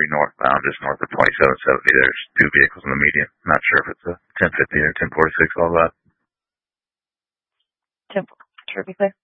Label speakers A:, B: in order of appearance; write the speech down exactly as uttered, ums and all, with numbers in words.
A: three northbound, just north of twenty-seven seventy. There's two vehicles in the median. Not sure if it's a ten fifty or ten forty-six, all that.
B: ten, to be clear.